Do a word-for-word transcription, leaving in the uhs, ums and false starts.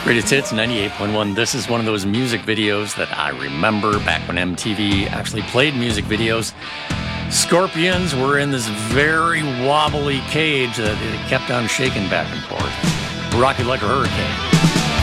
Greatest Hits ninety-eight point one. This is one of those music videos that I remember back when M T V actually played music videos. Scorpions were in this very wobbly cage that it kept on shaking back and forth. Rock You Like a Hurricane.